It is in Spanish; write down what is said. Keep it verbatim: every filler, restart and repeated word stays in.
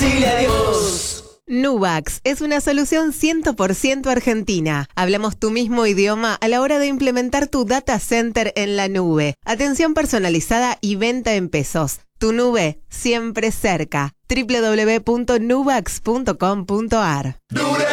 decirle adiós. Nubax es una solución cien por ciento argentina. Hablamos tu mismo idioma a la hora de implementar tu data center en la nube. Atención personalizada y venta en pesos. Tu nube siempre cerca. doble u doble u doble u punto nubax punto com punto a r